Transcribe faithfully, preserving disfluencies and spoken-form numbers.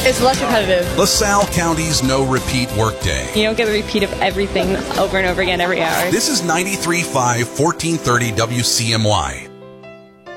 It's less repetitive. LaSalle County's no repeat workday. You don't get a repeat of everything over and over again every hour. This is ninety-three point five, fourteen thirty W C M Y.